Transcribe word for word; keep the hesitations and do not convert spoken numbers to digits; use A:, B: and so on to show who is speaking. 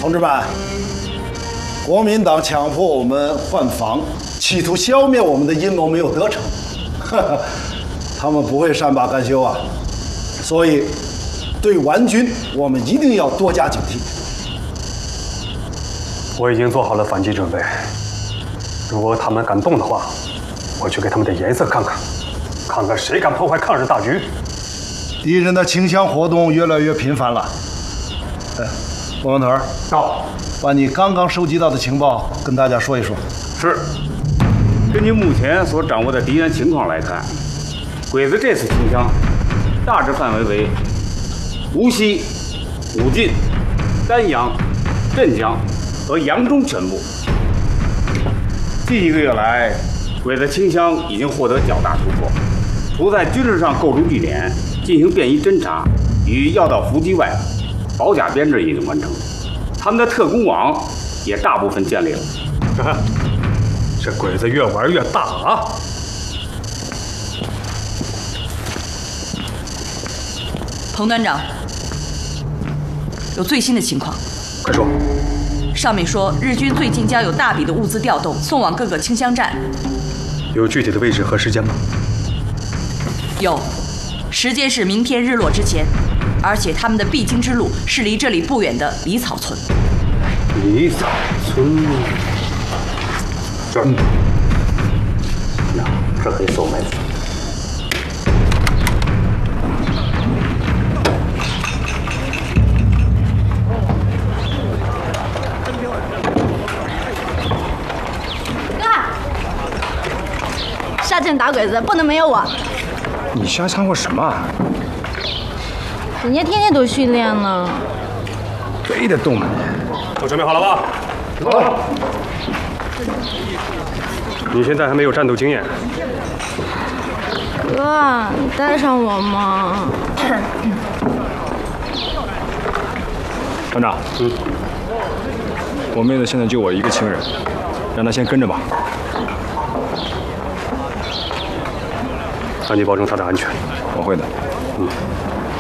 A: 同志们，国民党强迫我们换防，企图消灭我们的阴谋没有得逞，他们不会善罢甘休啊！所以，对顽军，我们一定要多加警惕。
B: 我已经做好了反击准备，如果他们敢动的话，我去给他们点颜色看看，看看谁敢破坏抗日大局。
A: 敌人的清乡活动越来越频繁了。哎，王文头，
B: 到，
A: 把你刚刚收集到的情报跟大家说一说。
C: 是。根据目前所掌握的敌人情况来看，鬼子这次清乡大致范围为无锡、武进、丹阳、镇江和扬州全部。近一个月来，鬼子清乡已经获得较大突破，除在军事上构筑据点，进行便衣侦察与要道伏击外，保甲编制已经完成，他们的特工网也大部分建立了。
B: 这鬼子越玩越大啊！
D: 彭团长，有最新的情况。
B: 快说。
D: 上面说，日军最近将有大笔的物资调动，送往各个清乡站。
B: 有具体的位置和时间吗？
D: 有，时间是明天日落之前，而且他们的必经之路是离这里不远的梨草村。
B: 梨草村，这儿，那这可以走埋伏。
E: 下阵打鬼子不能没有我。
F: 你瞎掺和什么啊？
E: 人家天天都训练呢。
F: 非得动吗你？
B: 都准备好了吧？好了。你现在还没有战斗经验。
E: 哥，你带上我吗？
F: 团长，嗯，我妹子现在就我一个亲人，让她先跟着吧。
B: 那你保证她的安全。
F: 我会的。
B: 嗯。